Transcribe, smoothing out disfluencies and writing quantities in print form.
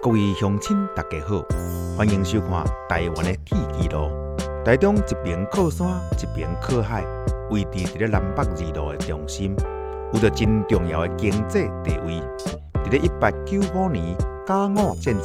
各位乡亲，大家好，欢迎收看台湾的铁纪录。台中一边靠山，一边靠海，位置伫咧南北二路的中心，有着真重要的经济地位。伫咧1895年甲午战争